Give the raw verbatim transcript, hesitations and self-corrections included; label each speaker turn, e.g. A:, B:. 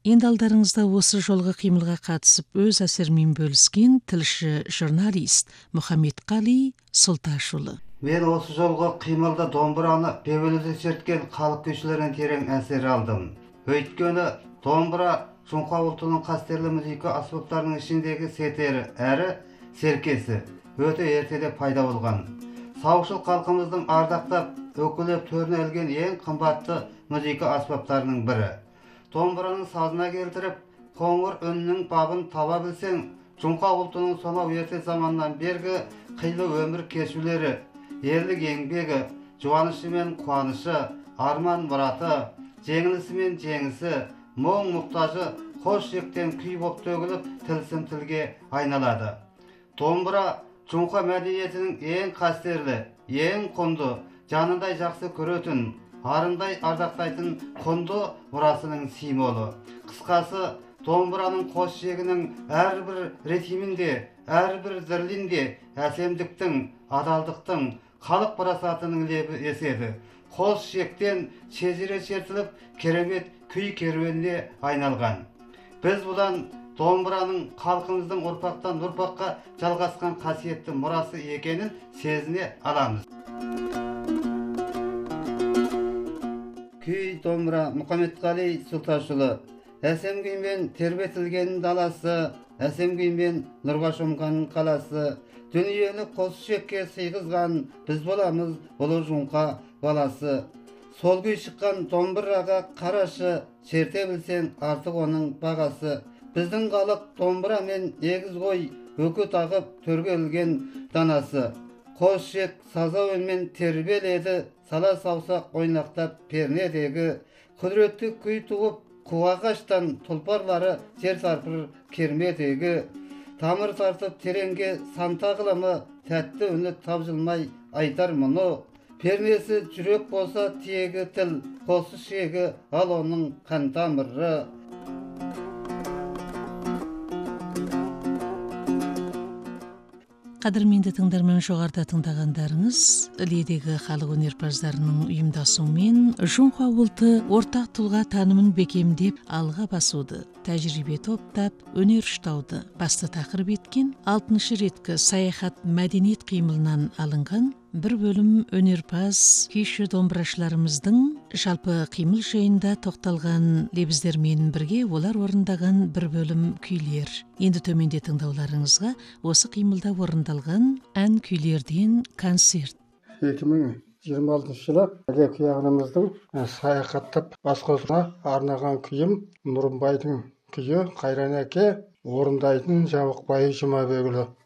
A: Енді алдарыңызда осы жолғы қимылға қатысып өз әсерімен бөліскен тілші журналист Мұхаммедқали Сұлташұлы.
B: Мен осы жолғы қимылда домбыраны бебелді шерткен халық күйшілерінен терең әсер алдым. Өйткені домбыра Жоңқа ұлтының қастерлі музыка аспаптарының ішіндегі сетері әрі серкесі өте ертеде пайда болған. Саушыл халқымыздың ардақтап, өкілеп төріне ілген ең қымбатты музыка аспаптарының бірі. Домбыраны сазына келтіріп, қоңыр үннің бабын таба білсең, Жоңқа ұлтының сонау ерте заманнан бергі қилы өмір кешулері, ерлік еңбегі, жуанышы мен қуанышы, арман мұраты, жеңілісі мен жеңісі, мұң мұқтажы қос шектен күй боп төгіліп тылсым тілге айналады. Домбыра Жоңқа мәдениетінің ең қастерлі, ең құнды, жанындай жақсы көретін, арындай ардақтайтын құнды мұрасының символы. Қысқасы, домбыраның қос шегінің әрбір ритмінде, әрбір зірлінде әсемдіктің, адалдықтың, халық парасатының лебі еседі. Қос шектен шежіре шертіліп, керемет күй керуеніне айналған. Біз бұдан домбыраның халқымыздың ұрпақтан ұрпаққа жалғасқан қасиетті мұрасы екенін сезіне аламыз. Күй домбыра Мұхаммедқали Сұлташұлы. Әсем күймен тербетілген даласы, әсем күймен нұрға шомған қаласы, дүниені қос шекке сыйғызған біз боламыз ұлы Жоңқа баласы. Сол күй шыққан домбыраға қарашы, шерте білсең артық оның бағасы. Біздің халық домбыра мен егіз қой, өкі тағып төрге ілген данасы. Қос шек саза үнмен тербеледі, сала саусақ ойнақтап пернедегі. Құдіретті күй туып, қуағаштан тұлпарлары жер сарпыр кермедегі. Тамыр тартып тереңге санта қылымы, тәтті үні тапжылмай айтар мұны. Пернесі жүрек болса тиегі тіл, қосы шегі ал оның қан тамыры.
A: Қадірменді тыңдарман, жоғарыда тыңдағандарыңыз іледегі халық өнерпаздарының ұйымдасуымен Жоңқа ұлты ортақ тұлға танымын бекемдеп алға басуды, тәжірибе топтап, өнер ұштауды басты тақырып еткен алтыншы реткі саяхат мәдениет қимылынан алынған бір бөлім өнерпаз күйші домбырашыларымыздың жалпы қимыл жайында тоқталған лебіздермен бірге олар орындаған бір бөлім күйлер. Енді төменде тыңдауларыңызға осы қимылда орындалған ән күйлерден концерт.
C: екі мың жиырма алтыншы жылы Әлек ағамыздың саяхаттап басқосуына арнаған күйім Нұрымбайдың күйі Қайран әке, орындайтын Жабықбай Жұмабекұлы.